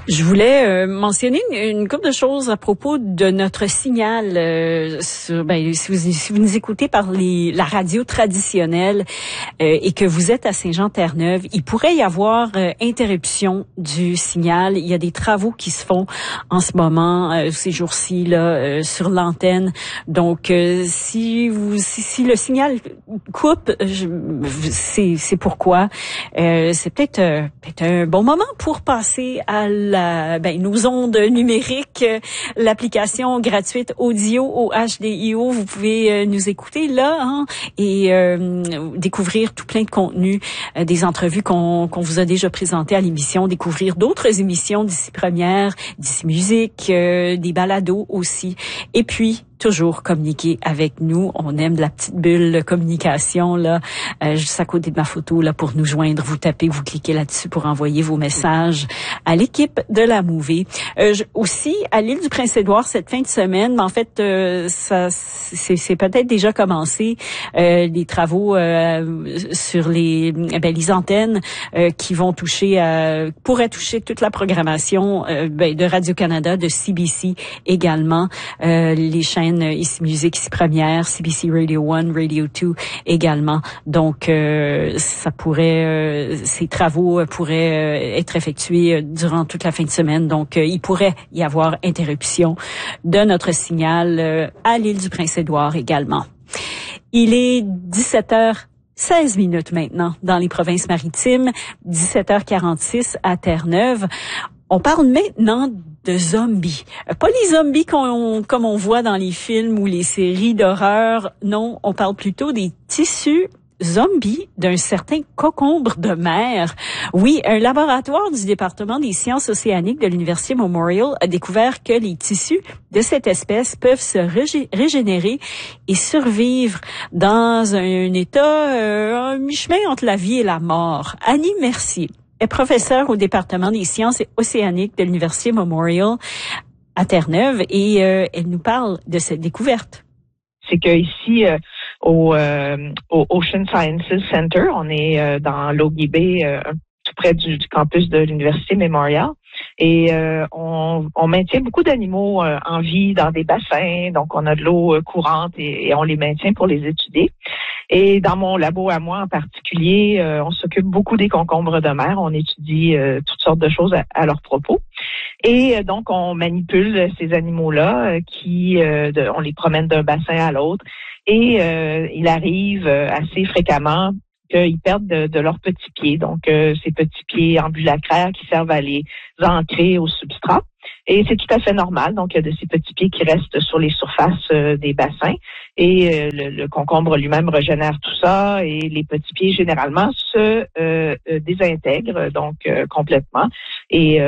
Je voulais mentionner une couple de choses à propos de notre signal. Si vous nous écoutez par la radio traditionnelle et que vous êtes à Saint-Jean-Terre-Neuve, il pourrait y avoir interruption du signal. Il y a des travaux qui se font en ce moment, ces jours-ci là, sur l'antenne. Donc, si le signal coupe, c'est pourquoi. C'est peut-être un bon moment pour passer à nos ondes numériques, l'application gratuite audio au HDIO. Vous pouvez nous écouter là et découvrir tout plein de contenus, des entrevues qu'on vous a déjà présentées à l'émission, découvrir d'autres émissions d'ici Première, d'ici Musique, des balados aussi. Et puis toujours communiquer avec nous. On aime la petite bulle de communication là, juste à côté de ma photo là pour nous joindre. Vous tapez, vous cliquez là-dessus pour envoyer vos messages à l'équipe de la Mouvée. Aussi à l'île du Prince-Édouard cette fin de semaine, mais en fait c'est peut-être déjà commencé les travaux sur les antennes qui vont pourraient toucher toute la programmation de Radio-Canada, de CBC également, les chaînes ici Musique, ici Première, CBC Radio 1, Radio 2 également. Donc, ces travaux pourraient être effectués durant toute la fin de semaine. Donc, il pourrait y avoir interruption de notre signal à l'île du Prince-Édouard également. Il est 17h16 maintenant dans les provinces maritimes, 17h46 à Terre-Neuve. On parle maintenant de zombies. Pas les zombies comme on voit dans les films ou les séries d'horreur. Non, on parle plutôt des tissus zombies d'un certain concombre de mer. Oui, un laboratoire du département des sciences océaniques de l'Université Memorial a découvert que les tissus de cette espèce peuvent se régénérer et survivre dans un état mi-chemin entre la vie et la mort. Annie Mercier est professeure au département des sciences océaniques de l'Université Memorial à Terre-Neuve et elle nous parle de cette découverte. C'est que ici au Ocean Sciences Center, on est dans Logie Bay, tout près du campus de l'Université Memorial. Et on maintient beaucoup d'animaux en vie dans des bassins, donc on a de l'eau courante et on les maintient pour les étudier. Et dans mon labo à moi en particulier, on s'occupe beaucoup des concombres de mer. On étudie toutes sortes de choses à leur propos. Et donc, on manipule ces animaux-là on les promène d'un bassin à l'autre. Et il arrive assez fréquemment qu'ils perdent de leurs petits pieds. Donc, ces petits pieds ambulacraires qui servent à les ancrer au substrat. Et c'est tout à fait normal. Donc, il y a de ces petits pieds qui restent sur les surfaces des bassins. Et le concombre lui-même régénère tout ça. Et les petits pieds, généralement, se désintègrent donc complètement et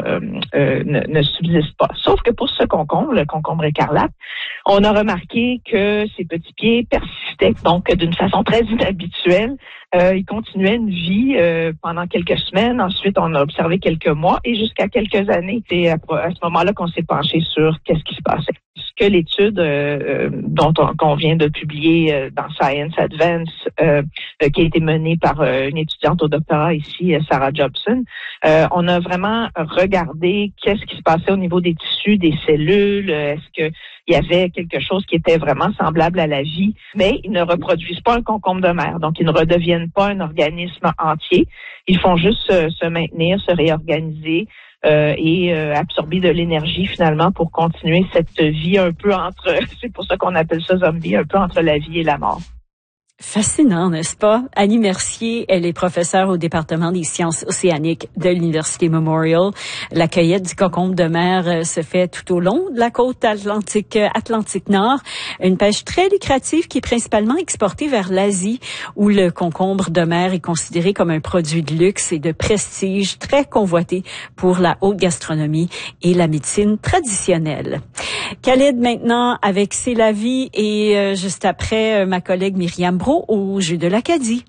ne subsistent pas. Sauf que pour ce concombre, le concombre écarlate, on a remarqué que ces petits pieds persistaient donc d'une façon très inhabituelle. Ils continuaient une vie pendant quelques semaines. Ensuite, on a observé quelques mois et jusqu'à quelques années. C'est à ce moment-là qu'on s'est penché sur qu'est-ce qui se passait. Ce que l'étude qu'on vient de publier dans Science Advance, qui a été menée par une étudiante au doctorat ici, Sarah Jobson, on a vraiment regardé qu'est-ce qui se passait au niveau des tissus, des cellules. Est-ce que il y avait quelque chose qui était vraiment semblable à la vie, mais ils ne reproduisent pas un concombre de mer, donc ils ne redeviennent pas un organisme entier. Ils font juste se maintenir, se réorganiser et absorber de l'énergie finalement pour continuer cette vie un peu c'est pour ça qu'on appelle ça zombie, un peu entre la vie et la mort. Fascinant, n'est-ce pas? Annie Mercier, elle est professeure au département des sciences océaniques de l'Université Memorial. La cueillette du concombre de mer se fait tout au long de la côte Atlantique Nord. Une pêche très lucrative qui est principalement exportée vers l'Asie, où le concombre de mer est considéré comme un produit de luxe et de prestige très convoité pour la haute gastronomie et la médecine traditionnelle. Khalid maintenant avec C'est la vie et juste après ma collègue Myriam Brault au Jeu de l'Acadie.